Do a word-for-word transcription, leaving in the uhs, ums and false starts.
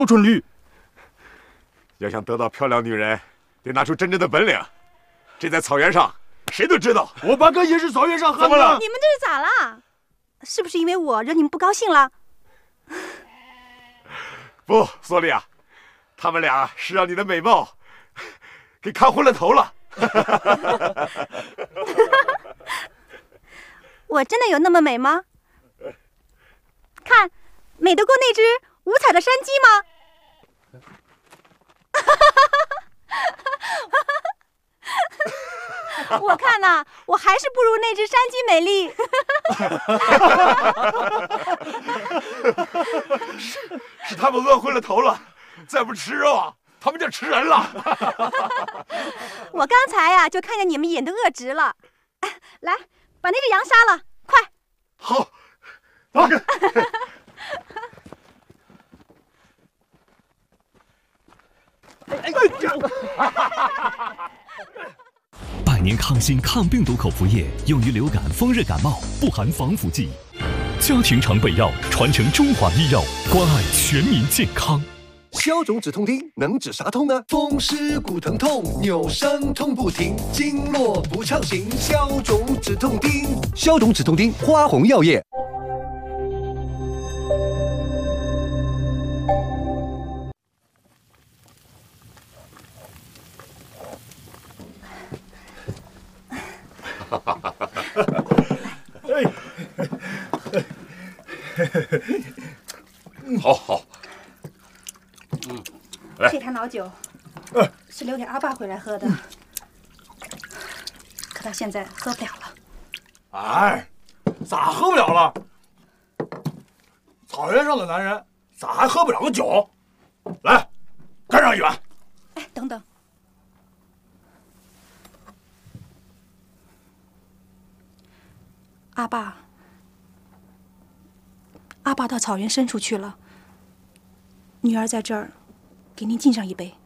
春绿。 要想得到漂亮女人，得拿出真正的本领。这在草原上谁都知道。 我八哥也是草原上汉子。 怎么了？ 你们这是咋啦？是不是因为我惹你们不高兴了？ 不，索莉亚，他们俩是让你的美貌给看昏了头了。 我真的有那么美吗？看，美得过那只五彩的山鸡吗？我看呐、啊，我还是不如那只山鸡美丽。 是是他们饿昏了头了，再不吃肉啊，他们就吃人了。 我刚才呀、啊、就看见你们眼都饿直了。来，把那只羊杀了，快！ 好，大哥。 哎呀！ 百年康欣抗病毒口服液，用于流感、风热感冒，不含防腐剂。家庭常备药，传承中华医药，关爱全民健康。 消肿止痛丁能治啥痛呢？风湿骨疼痛，扭伤痛不停，经络不畅行，消肿止痛丁。消肿止痛丁，花红药业。 好好，嗯，来， 这坛老酒是留给阿爸回来喝的，可他现在喝不了了。 哎，咋喝不了了？草原上的男人咋还喝不了个酒？来，干上一碗。 哎，等等，阿爸，阿爸到草原深处去了，女儿在这儿，给您敬上一杯。